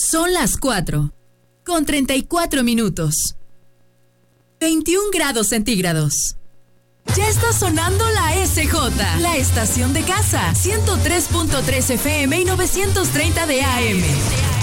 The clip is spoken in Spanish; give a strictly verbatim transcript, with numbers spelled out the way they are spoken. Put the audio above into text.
Son las cuatro, con treinta y cuatro minutos. veintiún grados centígrados. Ya está sonando la S J, la estación de casa, ciento tres punto tres F M y novecientos treinta de A M.